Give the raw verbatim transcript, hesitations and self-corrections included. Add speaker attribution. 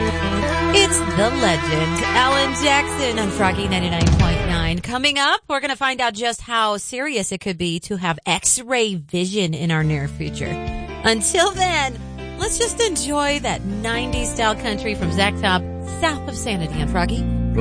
Speaker 1: It's the legend, Alan Jackson on Froggy ninety-nine point nine. Coming up, we're going to find out just how serious it could be to have X-ray vision in our near future. Until then, let's just enjoy that nineties style country from Zach Top, south of Sanity on Froggy